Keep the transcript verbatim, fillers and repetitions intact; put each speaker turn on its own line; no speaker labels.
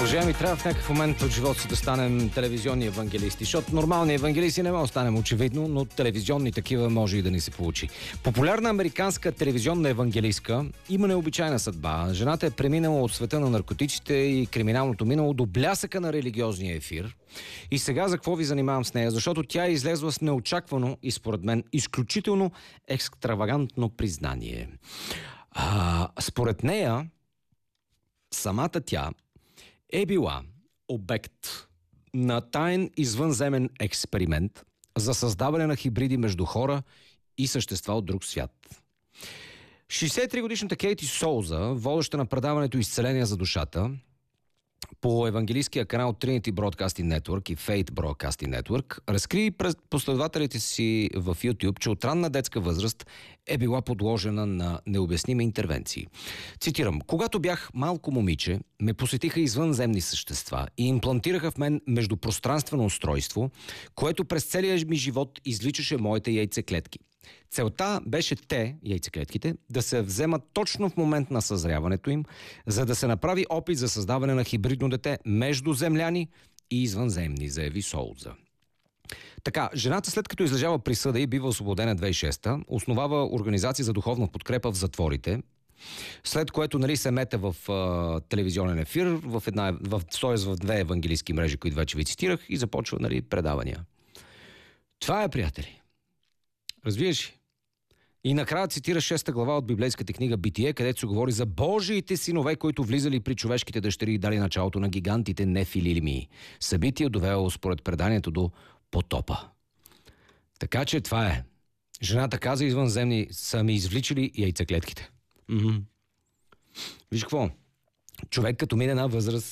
Уважаеми, трябва в някакъв момент от живота си да станем телевизионни евангелисти, защото нормални евангелисти не може да станем очевидно, но телевизионни такива може и да ни се получи. Популярна американска телевизионна евангелистка има необичайна съдба. Жената е преминала от света на наркотиците и криминалното минало до блясъка на религиозния ефир. И сега за какво ви занимавам с нея? Защото тя е излезла с неочаквано и според мен изключително екстравагантно признание. А, според нея, самата тя е била обект на таен извънземен експеримент за създаване на хибриди между хора и същества от друг свят. шейсет и три годишната Кейти Соуза, водеща на предаването Изцеление за душата по евангелийския канал Trinity Broadcasting Network и Faith Broadcasting Network, разкри пред последователите си в YouTube, че от ранна детска възраст е била подложена на необясними интервенции. Цитирам: "Когато бях малко момиче, ме посетиха извънземни същества и имплантираха в мен междупространствено устройство, което през целия ми живот изличаше моите яйцеклетки. Целта беше те, яйцеклетките, да се вземат точно в момент на съзряването им, за да се направи опит за създаване на хибридно дете между земляни и извънземни", заяви Соуза. Така, жената, след като излежава присъда и бива освободена две хиляди и шеста, основава организация за духовна подкрепа в затворите, след което, нали, се мете в а, телевизионен ефир, в, една, в, т.е. в две евангелистки мрежи, които вече ви цитирах, и започва, нали, предавания. Това е, приятели. Разбираш ли? И накрая цитира шеста глава от библейската книга Битие, където се говори за Божиите синове, които влизали при човешките дъщери и дали началото на гигантите Нефилими. Събитие довело според преданието до потопа. Така че това е. Жената каза, извънземни са ми извличали яйцеклетките. Mm-hmm. Виж какво? Човек като мине една възраст,